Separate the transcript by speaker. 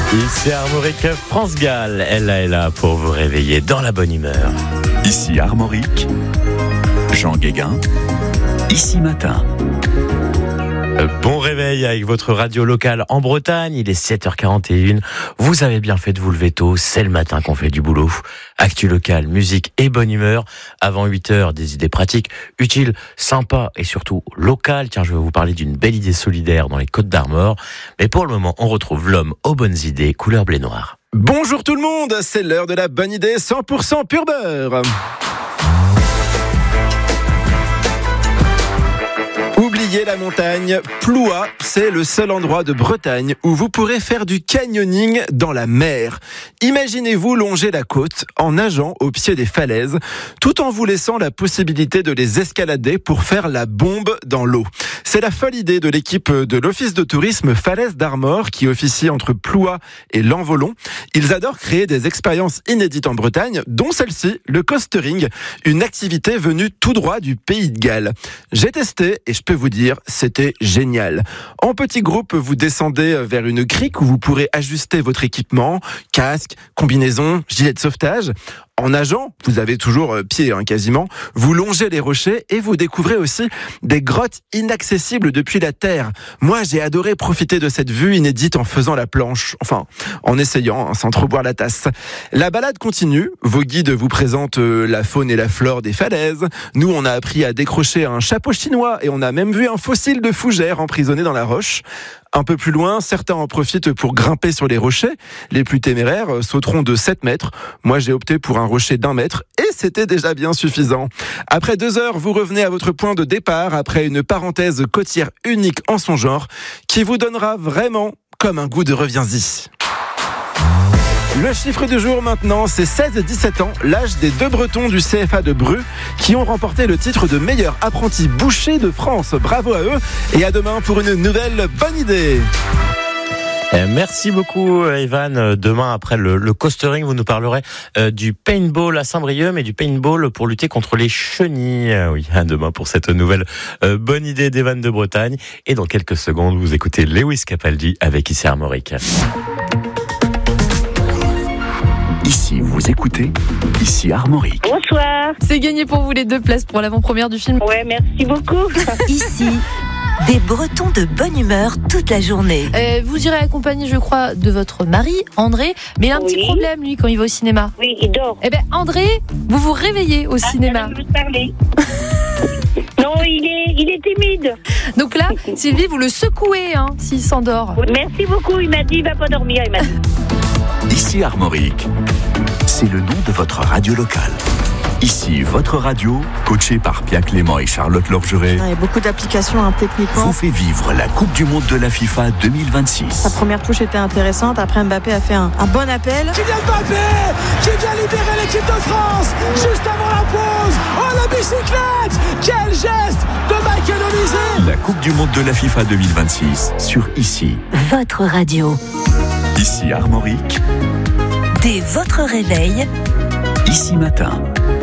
Speaker 1: Ici Armorique, France Gall, elle est là pour vous réveiller dans la bonne humeur.
Speaker 2: Ici Armorique, Jean Guéguin, Ici Matin.
Speaker 1: Bon réveil avec votre radio locale en Bretagne, il est 7h41. Vous avez bien fait de vous lever tôt, c'est le matin qu'on fait du boulot. Actu local, musique et bonne humeur. Avant 8h, des idées pratiques, utiles, sympas et surtout locales. Tiens, je vais vous parler d'une belle idée solidaire dans les Côtes d'Armor. Mais pour le moment, on retrouve l'homme aux bonnes idées, couleur blé noir.
Speaker 3: Bonjour tout le monde, c'est l'heure de la bonne idée 100% pur beurre. Oubliez la montagne, Plouha, c'est le seul endroit de Bretagne où vous pourrez faire du canyoning dans la mer. Imaginez-vous longer la côte en nageant au pied des falaises, tout en vous laissant la possibilité de les escalader pour faire la bombe dans l'eau. C'est la folle idée de l'équipe de l'Office de tourisme Falaises d'Armor qui officie entre Plouha et l'Envolon. Ils adorent créer des expériences inédites en Bretagne, dont celle-ci, le coastering, une activité venue tout droit du Pays de Galles. J'ai testé et je peux vous dire, c'était génial. En petit groupe, vous descendez vers une crique où vous pourrez ajuster votre équipement, casque, combinaison, gilet de sauvetage. En nageant, vous avez toujours pied quasiment, vous longez les rochers et vous découvrez aussi des grottes inaccessibles depuis la terre. Moi, j'ai adoré profiter de cette vue inédite en faisant la planche, enfin, en essayant, sans trop boire la tasse. La balade continue, vos guides vous présentent la faune et la flore des falaises. Nous, on a appris à décrocher un chapeau chinois et on a même vu un fossile de fougère emprisonné dans la roche. Un peu plus loin, certains en profitent pour grimper sur les rochers. Les plus téméraires sauteront de 7 mètres. Moi, j'ai opté pour un rocher d'1 mètre et c'était déjà bien suffisant. Après 2 heures, vous revenez à votre point de départ après une parenthèse côtière unique en son genre qui vous donnera vraiment comme un goût de reviens-y. Le chiffre du jour maintenant, c'est 16-17 ans, l'âge des 2 Bretons du CFA de Bru qui ont remporté le titre de meilleur apprenti boucher de France. Bravo à eux et à demain pour une nouvelle bonne idée.
Speaker 1: Merci beaucoup Evan. Demain après le coastering, vous nous parlerez du paintball à Saint-Brieuc, mais du paintball pour lutter contre les chenilles. Oui, à demain pour cette nouvelle bonne idée d'Evan de Bretagne. Et dans quelques secondes, vous écoutez Lewis Capaldi avec Ici Armorique.
Speaker 2: Ici, vous écoutez Ici Armorique.
Speaker 4: Bonsoir.
Speaker 5: C'est gagné pour vous les 2 places pour l'avant-première du film.
Speaker 4: Ouais, merci beaucoup.
Speaker 6: Ici, des Bretons de bonne humeur toute la journée.
Speaker 5: Vous irez accompagné, je crois, de votre mari, André. Mais il a un petit problème, lui, quand il va au cinéma.
Speaker 4: Oui, il dort.
Speaker 5: Eh bien, André, vous vous réveillez au cinéma.
Speaker 4: Je veux parler. Non, il est timide.
Speaker 5: Donc là, Sylvie, vous le secouez, s'il s'endort.
Speaker 4: Merci beaucoup. Il m'a dit, il va pas dormir. Il m'a dit.
Speaker 2: Ici Armorique, c'est le nom de votre radio locale. Ici, votre radio, coachée par Pia Clément et Charlotte Lorgeret,
Speaker 7: Il y a beaucoup d'applications techniquement.
Speaker 2: vous fait vivre la Coupe du Monde de la FIFA 2026.
Speaker 7: Sa première touche était intéressante. Après, Mbappé a fait un bon appel.
Speaker 8: Kylian Mbappé qui vient libérer l'équipe de France juste avant la pause. Oh, la bicyclette! Quel geste de Michael Olise!
Speaker 2: La Coupe du Monde de la FIFA 2026 sur Ici.
Speaker 6: Votre radio.
Speaker 2: Ici Armorique,
Speaker 6: Dès votre réveil,
Speaker 2: Ici Matin.